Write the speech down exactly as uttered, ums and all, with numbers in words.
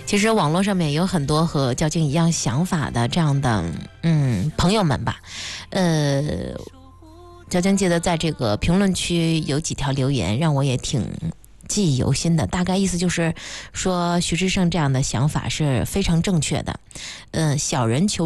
其实网络上面有很多和交警一样想法的这样的嗯朋友们吧，呃，交警记得在这个评论区有几条留言让我也挺记忆犹新的，大概意思就是说徐志胜这样的想法是非常正确的，呃，小人求